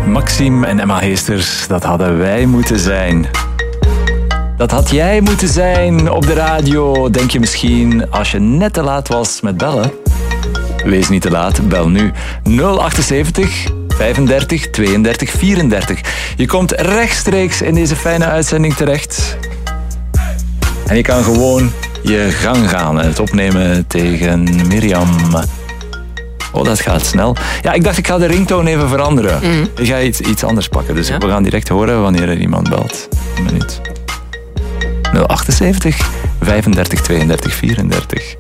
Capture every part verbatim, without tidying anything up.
Maxime en Emma Heesters, dat hadden wij moeten zijn. Dat had jij moeten zijn op de radio, denk je misschien, als je net te laat was met bellen. Wees niet te laat, bel nu nul achtenzeventig vijfendertig tweeëndertig vierendertig. Je komt rechtstreeks in deze fijne uitzending terecht. En je kan gewoon je gang gaan en het opnemen tegen Mirjam. Oh, dat gaat snel. Ja, ik dacht ik ga de ringtone even veranderen. Mm. Ik ga iets, iets anders pakken, dus ja? We gaan direct horen wanneer er iemand belt. Een minuut. nul achtenzeventig vijfendertig tweeëndertig vierendertig.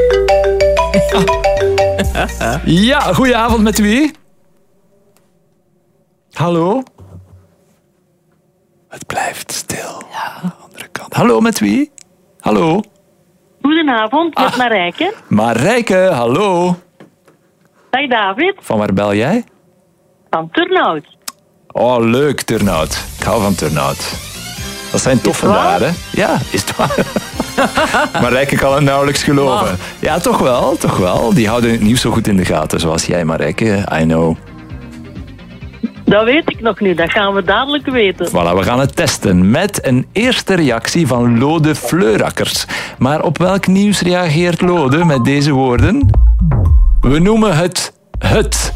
Ja, goedenavond, met wie? Hallo? Het blijft stil. Ja. Andere kant. Hallo, met wie? Hallo? Goedenavond, met ah. Marijke. Marijke, hallo. Dag David. Van waar bel jij? Van Turnhout. Oh, leuk Turnhout. Ik hou van Turnhout. Dat zijn toffe daar, hè? Ja, is het waar? Marijke kan het nauwelijks geloven. Oh. Ja, toch wel, toch wel. Die houden het nieuws zo goed in de gaten, zoals jij, Marijke. I know. Dat weet ik nog niet, dat gaan we dadelijk weten. Voilà, we gaan het testen met een eerste reactie van Lode Fleurakkers. Maar op welk nieuws reageert Lode met deze woorden? We noemen het het.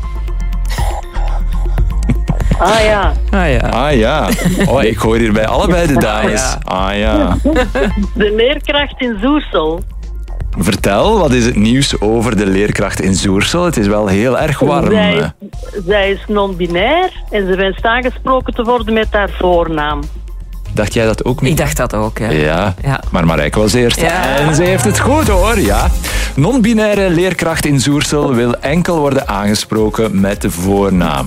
Ah ja. Ah ja. Ah ja. Oh, ik hoor hier bij allebei de dames. Ah ja. De leerkracht in Zoersel. Vertel, wat is het nieuws over de leerkracht in Zoersel? Het is wel heel erg warm. Zij, zij is non-binair en ze wenst aangesproken te worden met haar voornaam. Dacht jij dat ook niet? Ik dacht dat ook, ja. Ja, ja. Maar Marijke was eerst. Ja. En ze heeft het goed, hoor. Ja. Non-binaire leerkracht in Zoersel wil enkel worden aangesproken met de voornaam.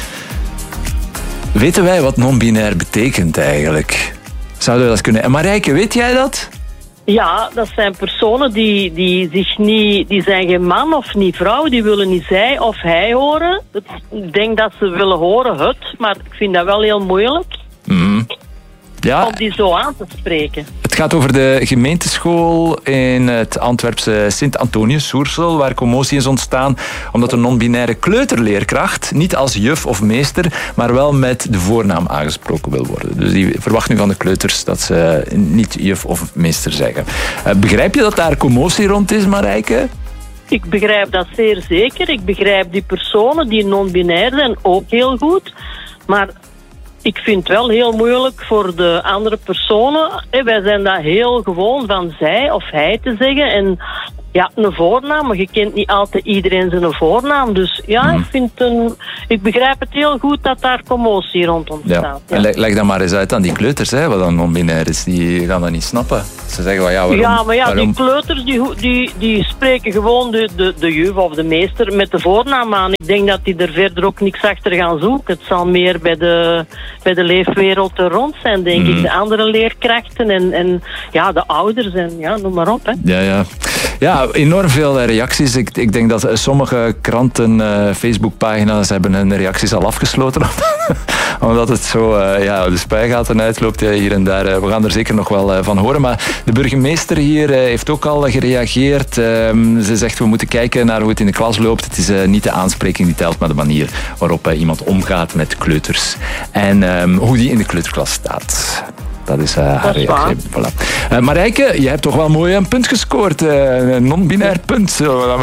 Weten wij wat non-binair betekent eigenlijk? Zouden we dat kunnen... En Marijke, weet jij dat? Ja, dat zijn personen die, die zich niet... Die zijn geen man of niet vrouw. Die willen niet zij of hij horen. Ik denk dat ze willen horen het. Maar ik vind dat wel heel moeilijk. Mm. Ja. Om die zo aan te spreken. Het gaat over de gemeenteschool in het Antwerpse Sint-Antonius, Zoersel, waar commotie is ontstaan omdat een non-binaire kleuterleerkracht niet als juf of meester, maar wel met de voornaam aangesproken wil worden. Dus die verwacht nu van de kleuters dat ze niet juf of meester zeggen. Begrijp je dat daar commotie rond is, Marijke? Ik begrijp dat zeer zeker. Ik begrijp die personen die non-binair zijn ook heel goed. Maar ik vind het wel heel moeilijk voor de andere personen. Wij zijn dat heel gewoon van zij of hij te zeggen. En ja, een voornaam, maar je kent niet altijd iedereen zijn voornaam. Dus ja, hmm. ik vind een, ik begrijp het heel goed dat daar commotie rond ontstaat. Ja. Ja. Leg, leg dat maar eens uit aan die kleuters, hè, wat dan non-binair is. Die gaan dat niet snappen. Ze zeggen wel, ja, waarom, ja, maar ja, waarom? Die kleuters die, die, die spreken gewoon de, de, de juf of de meester met de voornaam aan. Ik denk dat die er verder ook niks achter gaan zoeken. Het zal meer bij de, bij de leefwereld er rond zijn, denk hmm. ik. De andere leerkrachten en, en ja, de ouders en ja, noem maar op. Hè. Ja, ja. Ja, enorm veel reacties. Ik, ik denk dat sommige kranten, uh, Facebookpagina's hebben hun reacties al afgesloten. Omdat het zo, uh, ja, de spuigaten uitloopt uh, hier en daar. Uh, we gaan er zeker nog wel uh, van horen. Maar de burgemeester hier uh, heeft ook al gereageerd. Uh, ze zegt, we moeten kijken naar hoe het in de klas loopt. Het is uh, niet de aanspreking die telt, maar de manier waarop uh, iemand omgaat met kleuters. En um, hoe die in de kleuterklas staat. Dat is uh, haar reactie. Voilà. Uh, Marijke, je hebt toch wel mooi een punt gescoord. Uh, een non-binair punt, zullen we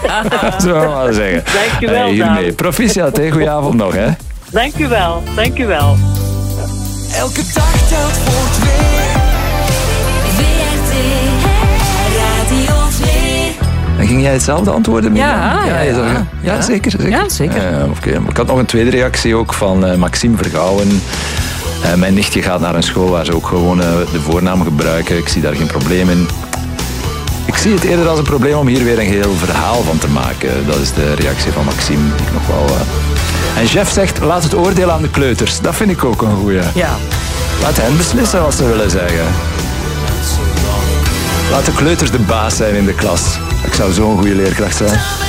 dat maar, maar zeggen. Dank u wel, uh, hiermee. Proficiat, hè. Goedenavond nog, hè. Dank u wel, dank u wel. Elke dag telt voor twee. V R T Radio twee. En ging jij hetzelfde antwoorden? Ja, ja, ja, ja. ja, ja zeker. zeker. Ja, zeker. Uh, okay. Ik had nog een tweede reactie ook van uh, Maxime Vergouwen. Uh, mijn nichtje gaat naar een school waar ze ook gewoon uh, de voornaam gebruiken. Ik zie daar geen probleem in. Ik zie het eerder als een probleem om hier weer een heel verhaal van te maken. Dat is de reactie van Maxime. Die ik nog wel, uh... En Jeff zegt, laat het oordeel aan de kleuters. Dat vind ik ook een goeie. Ja. Laat hen beslissen wat ze willen zeggen. Laat de kleuters de baas zijn in de klas. Ik zou zo'n goede leerkracht zijn.